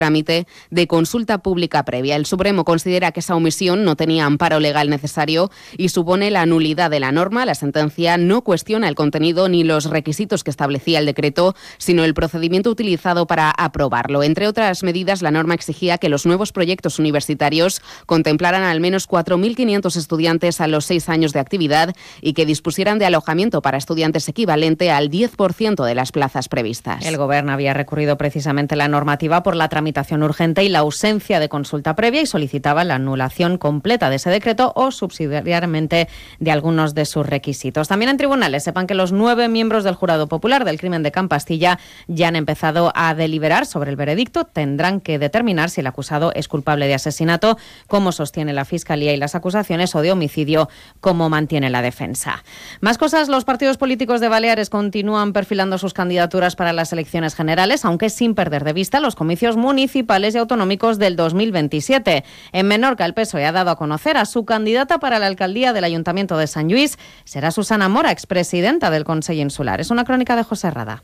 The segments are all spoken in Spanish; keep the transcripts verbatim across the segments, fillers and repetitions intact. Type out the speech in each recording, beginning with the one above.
trámite de consulta pública previa. El Supremo considera que esa omisión no tenía amparo legal necesario y supone la nulidad de la norma. La sentencia no cuestiona el contenido ni los requisitos que establecía el decreto, sino el procedimiento utilizado para aprobarlo. Entre otras medidas, la norma exigía que los nuevos proyectos universitarios contemplaran al menos cuatro mil quinientos estudiantes a los seis años de actividad y que dispusieran de alojamiento para estudiantes equivalente al diez por ciento de las plazas previstas. El Gobierno había recurrido precisamente la normativa por la tramitación urgente y la ausencia de consulta previa y solicitaba la anulación completa de ese decreto o subsidiariamente de algunos de sus requisitos. También en tribunales, sepan que los nueve miembros del jurado popular del crimen de Campastilla ya han empezado a deliberar sobre el veredicto. Tendrán que determinar si el acusado es culpable de asesinato, como sostiene la Fiscalía y las acusaciones, o de homicidio, como mantiene la defensa. Más cosas, los partidos políticos de Baleares continúan perfilando sus candidaturas para las elecciones generales, aunque sin perder de vista los comicios municipales municipales y autonómicos del dos mil veintisiete. En Menorca, el P S O E ha dado a conocer a su candidata para la alcaldía del Ayuntamiento de Sant Lluís. Será Susana Mora, expresidenta del Consell Insular. Es una crónica de José Rada.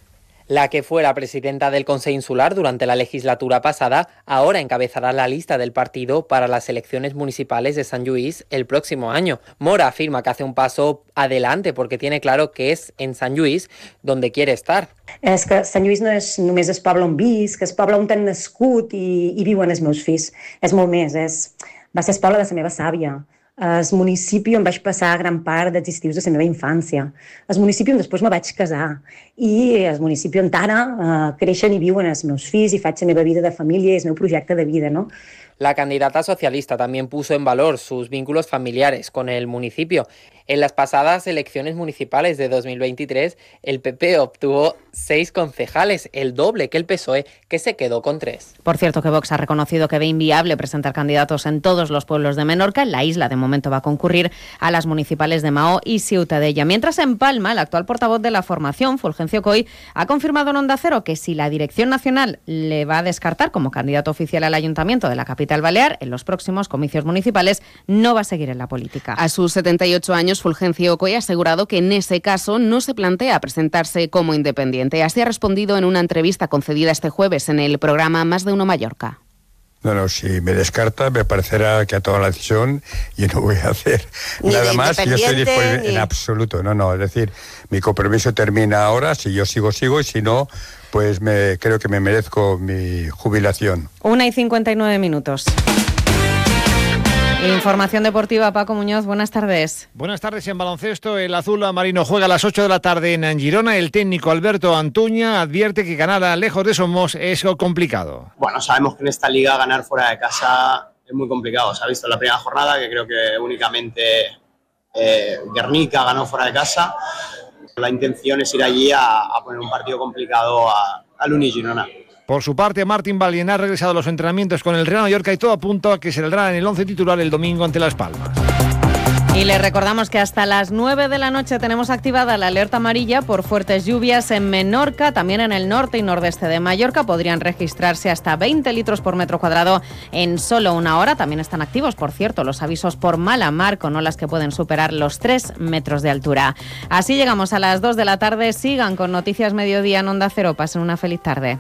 La que fuera presidenta del Consell Insular durante la legislatura pasada, ahora encabezará la lista del partido para las elecciones municipales de Sant Lluís el próximo año. Mora afirma que hace un paso adelante porque tiene claro que és en Sant Lluís donde quiere estar. És que Sant Lluís no és només el poble on visc, és el poble on han nascut i, i viuen els meus fills. És molt més, és, va ser el poble de la meva sàvia. El municipi on vaig passar gran part dels estius de la meva infància. El municipi on després me vaig casar. I el municipi on ara eh, creixen i viuen els meus fills i faig la meva vida de família i el meu projecte de vida, no? La candidata socialista también puso en valor sus vínculos familiares con el municipio. En las pasadas elecciones municipales de dos mil veintitrés, el P P obtuvo seis concejales, el doble que el P S O E, que se quedó con tres. Por cierto, que Vox ha reconocido que ve inviable presentar candidatos en todos los pueblos de Menorca. La isla, de momento, va a concurrir a las municipales de Maó y Ciutadella. Mientras, en Palma, el actual portavoz de la formación, Fulgencio Coy, ha confirmado en Onda Cero que si la Dirección Nacional le va a descartar como candidato oficial al Ayuntamiento de la capital balear, en los próximos comicios municipales no va a seguir en la política. A sus setenta y ocho años, Fulgencio Coy ha asegurado que en ese caso no se plantea presentarse como independiente. Así ha respondido en una entrevista concedida este jueves en el programa Más de Uno Mallorca. No, no, si me descarta me parecerá que ha tomado la decisión y no voy a hacer ni nada más. Yo estoy disponible ni... en absoluto, no, no, es decir, mi compromiso termina ahora, si yo sigo, sigo, y si no, pues me creo que me merezco mi jubilación. Una y cincuenta y nueve minutos. Información deportiva, Paco Muñoz, buenas tardes. Buenas tardes. En baloncesto, el azul marino juega a las ocho de la tarde en Girona. El técnico Alberto Antuña advierte que ganar lejos de Somos es complicado. Bueno, sabemos que en esta liga ganar fuera de casa es muy complicado. Se ha visto en la primera jornada que creo que únicamente eh, Guernica ganó fuera de casa. La intención es ir allí a, a poner un partido complicado a, al Uni Girona. Por su parte, Martín Ballén ha regresado a los entrenamientos con el Real Mallorca y todo apunta a que saldrá en el once titular el domingo ante Las Palmas. Y les recordamos que hasta las nueve de la noche tenemos activada la alerta amarilla por fuertes lluvias en Menorca, también en el norte y nordeste de Mallorca. Podrían registrarse hasta veinte litros por metro cuadrado en solo una hora. También están activos, por cierto, los avisos por mala mar, con olas que pueden superar los tres metros de altura. Así llegamos a las dos de la tarde. Sigan con Noticias Mediodía en Onda Cero. Pasen una feliz tarde.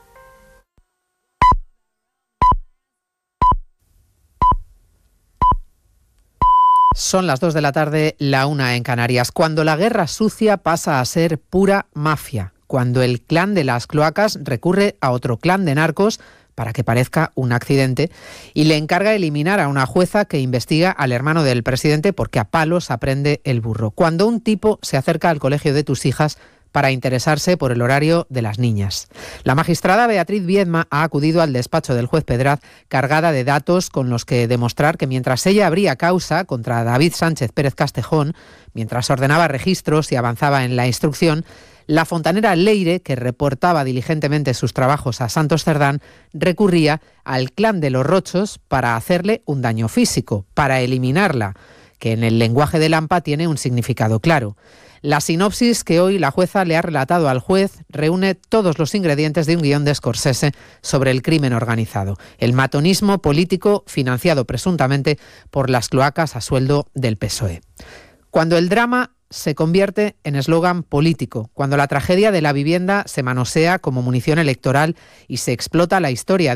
Son las dos de la tarde, la una en Canarias. Cuando la guerra sucia pasa a ser pura mafia. Cuando el clan de las cloacas recurre a otro clan de narcos para que parezca un accidente y le encarga eliminar a una jueza que investiga al hermano del presidente porque a palos aprende el burro. Cuando un tipo se acerca al colegio de tus hijas para interesarse por el horario de las niñas. La magistrada Beatriz Viedma ha acudido al despacho del juez Pedraz cargada de datos con los que demostrar que mientras ella abría causa contra David Sánchez Pérez Castejón, mientras ordenaba registros y avanzaba en la instrucción, la fontanera Leire, que reportaba diligentemente sus trabajos a Santos Cerdán, recurría al clan de los Rochos para hacerle un daño físico, para eliminarla, que en el lenguaje del AMPA tiene un significado claro. La sinopsis que hoy la jueza le ha relatado al juez reúne todos los ingredientes de un guión de Scorsese sobre el crimen organizado, el matonismo político financiado presuntamente por las cloacas a sueldo del P S O E. Cuando el drama se convierte en eslogan político, cuando la tragedia de la vivienda se manosea como munición electoral y se explota la historia